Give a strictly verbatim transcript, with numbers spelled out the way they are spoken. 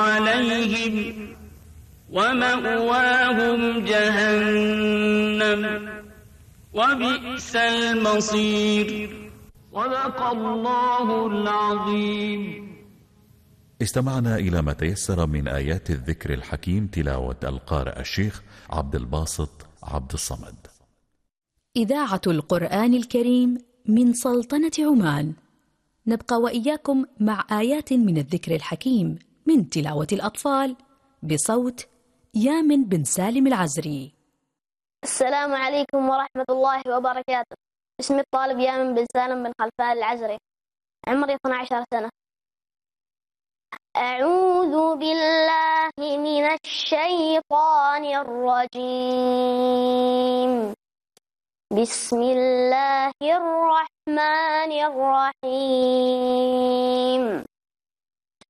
عليهم ومأواهم جهنم وبئس المصير. صدق الله العظيم. استمعنا إلى ما تيسر من آيات الذكر الحكيم، تلاوة القارئ الشيخ عبد الباسط عبد الصمد. إذاعة القرآن الكريم من سلطنة عمان. نبقى وإياكم مع آيات من الذكر الحكيم من تلاوة الأطفال بصوت يامن بن سالم العزري. السلام عليكم ورحمة الله وبركاته. اسمي الطالب يامن بن سالم بن خلفان العزري، عمري اثنتي عشرة سنة. أعوذ بالله من الشيطان الرجيم. بسم الله الرحمن الرحيم.